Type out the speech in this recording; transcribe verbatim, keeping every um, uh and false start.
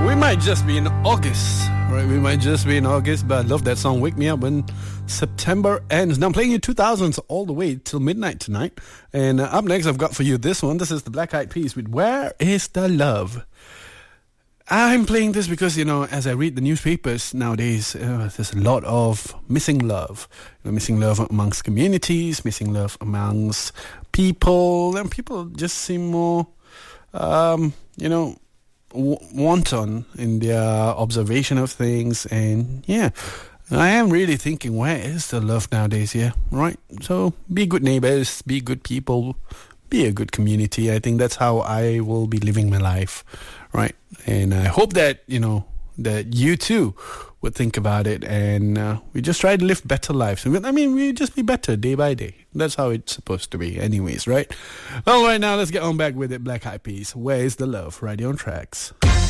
We might just be in August, right? We might just be in August, but I love that song, Wake Me Up When September Ends. Now I'm playing you two thousands all the way till midnight tonight. And uh, up next, I've got for you this one. This is the Black Eyed Peas with Where Is the Love? I'm playing this because, you know, as I read the newspapers nowadays, uh, there's a lot of missing love. You know, missing love amongst communities, missing love amongst people, and people just seem more, um, you know, w- wanton in their observation of things. And yeah, I am really thinking, where is the love nowadays? Yeah, right? So be good neighbors, be good people, be a good community. I think that's how I will be living my life, right? And I hope that, you know, that you too would think about it, and uh, we just try to live better lives. I mean, we just be better day by day. That's how it's supposed to be anyways, right? Well, right now, let's get on back with it. Black Eyed Peas, Where Is the Love? Right on Tracks.